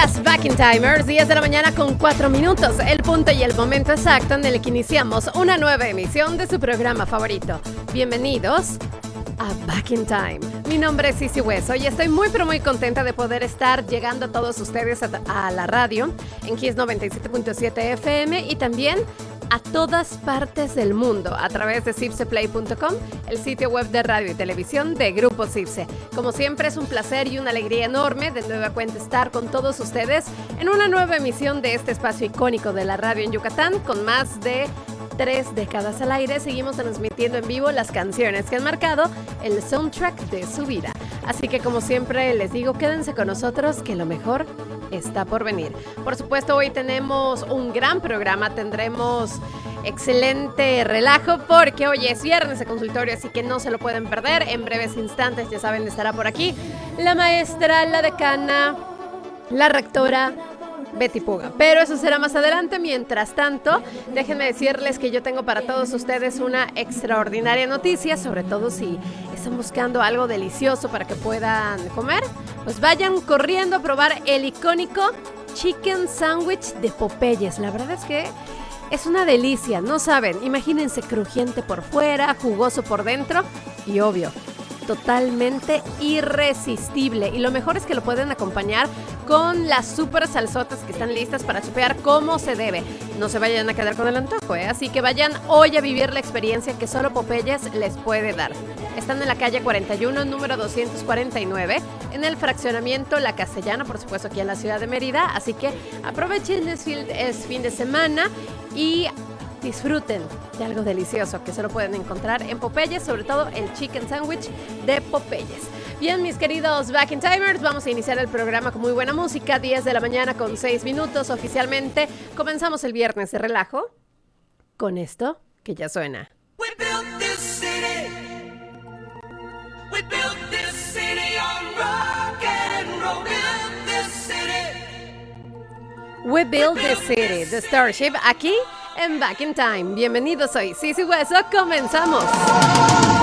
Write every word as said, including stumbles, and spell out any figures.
días, Back in Timers, diez de la mañana con cuatro minutos, el punto y el momento exacto en el que iniciamos una nueva emisión de su programa favorito. Bienvenidos a Back in Time. Mi nombre es Sisi Hueso y estoy muy pero muy contenta de poder estar llegando a todos ustedes a, a la radio en Kiss noventa y siete punto siete F M y también a todas partes del mundo a través de cipse play punto com, el sitio web de radio y televisión de Grupo Cipse. Como siempre es un placer y una alegría enorme de nueva cuenta estar con todos ustedes en una nueva emisión de este espacio icónico de la radio en Yucatán con más de tres décadas al aire. Seguimos transmitiendo en vivo las canciones que han marcado el soundtrack de su vida. Así que como siempre les digo, quédense con nosotros que lo mejor está por venir. Por supuesto, hoy tenemos un gran programa, tendremos excelente relajo porque hoy es viernes de consultorio, así que no se lo pueden perder. En breves instantes, ya saben, estará por aquí la maestra, la decana, la rectora Betty Puga, pero eso será más adelante. Mientras tanto, déjenme decirles que yo tengo para todos ustedes una extraordinaria noticia, sobre todo si están buscando algo delicioso para que puedan comer, pues vayan corriendo a probar el icónico Chicken Sandwich de Popeyes. La verdad es que es una delicia, no saben, imagínense crujiente por fuera, jugoso por dentro y obvio, totalmente irresistible. Y lo mejor es que lo pueden acompañar con las super salsotas que están listas para chupear como se debe. No se vayan a quedar con el antojo, ¿eh? Así que vayan hoy a vivir la experiencia que solo Popeyes les puede dar. Están en la calle cuarenta y uno, número doscientos cuarenta y nueve, en el fraccionamiento La Castellana, por supuesto aquí en la ciudad de Mérida. Así que aprovechen, es fin de semana y disfruten de algo delicioso que solo pueden encontrar en Popeyes, sobre todo el Chicken Sandwich de Popeyes. Bien, mis queridos Back in Timers, vamos a iniciar el programa con muy buena música, diez de la mañana con seis minutos oficialmente. Comenzamos el viernes de relajo con esto que ya suena. We built this city. We built this city on rock and roll. Built this city. We Build This City, The Starship, aquí en Back in Time. Bienvenidos, soy Sisi Hueso, comenzamos.